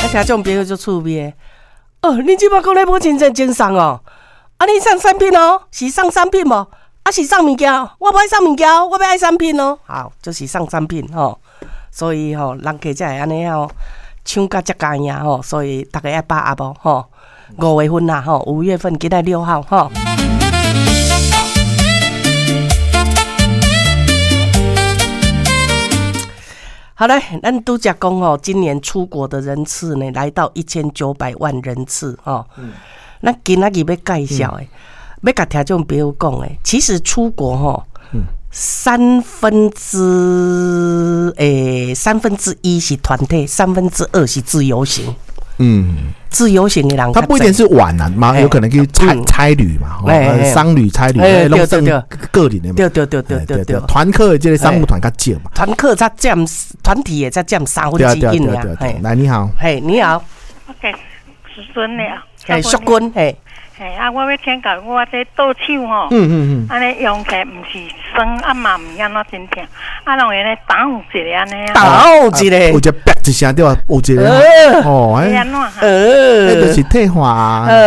听种朋友就趣味的。哦，你即摆讲咧无真正精送哦？啊，你送产品哦？是送产品无？啊，是送物件？我不爱送物件，我要爱产品哦。好，就是送产品吼。所以吼，人家才会安尼吼，抢甲遮加赢吼。所以大家爱把握吼。5月份啦吼，5月份今仔6号吼。好嘞，咱拄则讲吼，今年出国的人次呢，来到1900万人次吼。咱今仔日要介绍的，要甲听众朋友讲的，其实出国吼，1/3是团体，2/3是自由行。自由行的人， 他不一定是玩啊嘛，有可能去差旅嘛，商旅、差旅，弄成个人的嘛。对，团客的这个商务团较少嘛。 团客才占团体也才占1/3呀。 来，你好， 嘿，你好， 我给师孙了， 嘿，淑君，嘿。 嘿，啊，我要请教我这倒手吼，安尼用起来不是酸，啊嘛唔安怎真疼，啊，拢会咧打一个安尼啊， 打一个， 有一啪一声对吧？有一个哦， 安怎哈？ 那就是退化啊，